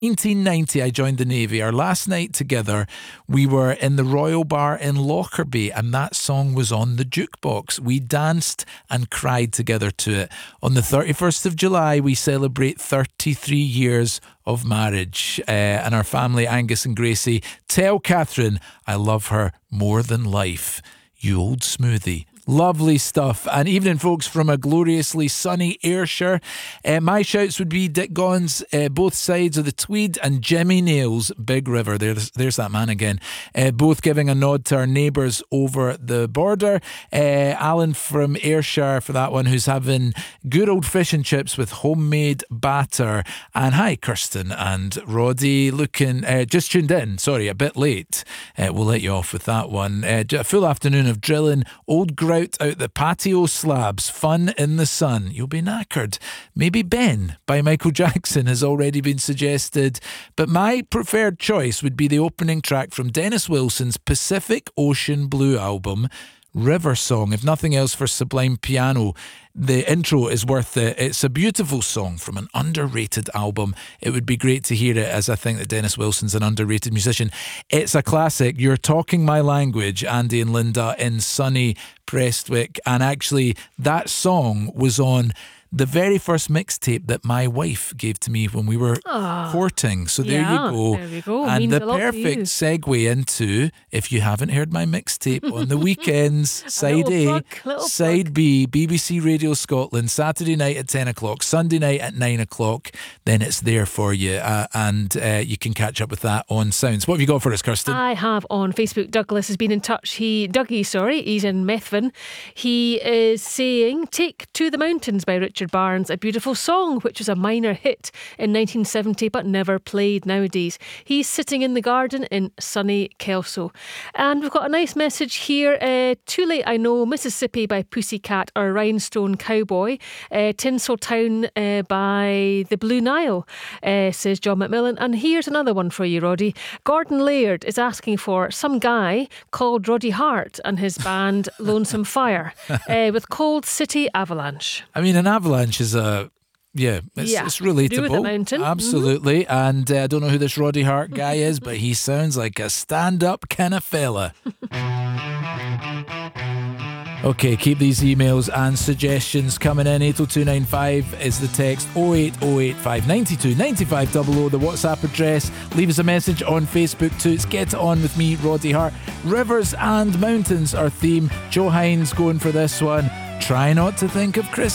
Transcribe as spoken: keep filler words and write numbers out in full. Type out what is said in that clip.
nineteen ninety, I joined the Navy. Our last night together, we were in the Royal Bar in Lockerbie, and that song was on the jukebox. We danced and cried together to it. On the thirty-first of July, we celebrate thirty-three years of marriage. Uh, and our family, Angus and Gracie, tell Catherine I love her more than life. You old smoothie. Lovely stuff. And evening, folks, from a gloriously sunny Ayrshire. Uh, my shouts would be Dick Gons, uh, both sides of the Tweed, and Jimmy Nails, Big River. There's, there's that man again. Uh, both giving a nod to our neighbours over the border. Uh, Alan from Ayrshire for that one, who's having good old fish and chips with homemade batter. And hi, Kirsten and Roddy, looking, uh, just tuned in, sorry, a bit late. Uh, we'll let you off with that one. Uh, a full afternoon of drilling, old grout out the patio slabs, fun in the sun. You'll be knackered. Maybe Ben by Michael Jackson has already been suggested, but my preferred choice would be the opening track from Dennis Wilson's Pacific Ocean Blue album, River Song. If nothing else, for sublime piano, the intro is worth it. It's a beautiful song from an underrated album. It would be great to hear it, as I think that Dennis Wilson's an underrated musician. It's a classic. You're Talking My Language, Andy and Linda in sunny Prestwick. And actually, that song was on the very first mixtape that my wife gave to me when we were oh, courting. So there yeah, you go. There we go. And Means the perfect segue into, if you haven't heard my mixtape on the weekends, side A, plug, side plug. B, B B C Radio Scotland, Saturday night at ten o'clock, Sunday night at nine o'clock, then it's there for you. Uh, and uh, you can catch up with that on Sounds. What have you got for us, Kirsten? I have on Facebook, Douglas has been in touch. He, Dougie, sorry, he's in Methven. He is saying, Take To The Mountains by Richard Barnes, a beautiful song which was a minor hit in nineteen seventy but never played nowadays. He's sitting in the garden in sunny Kelso. And we've got a nice message here. Uh, Too Late I Know, Mississippi by Pussycat, or Rhinestone Cowboy. Uh, Tinseltown uh, by The Blue Nile, uh, says John McMillan. And here's another one for you, Roddy. Gordon Laird is asking for some guy called Roddy Hart and his band Lonesome Fire uh, with Cold City Avalanche. I mean, an avalanche is a yeah, it's, yeah, it's relatable. do with the mountain. Absolutely. Mm-hmm. And uh, I don't know who this Roddy Hart guy is, but he sounds like a stand-up kind of fella. Okay, keep these emails and suggestions coming in. eight oh two nine five is the text. oh eight oh eight five nine two nine five zero zero, the WhatsApp address. Leave us a message on Facebook too. It's Get It On With Me, Roddy Hart. Rivers and Mountains, our theme. Joe Hines going for this one. Try not to think of Chris.